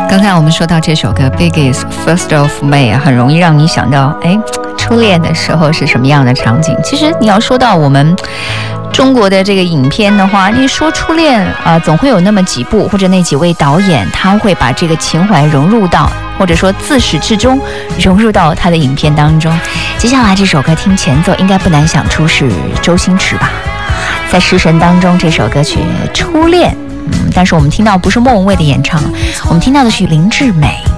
刚才我们说到这首歌 Biggie's First of May 很容易让你想到初恋的时候是什么样的场景。其实你要说到我们中国的这个影片的话，你说初恋总会有那么几部或者那几位导演，他会把这个情怀融入到，或者说自始至终融入到他的影片当中。接下来这首歌听前奏应该不难想出是周星驰吧，在《食神》当中这首歌曲《初恋》，但是我们听到不是莫文蔚的演唱，我们听到的是林志美。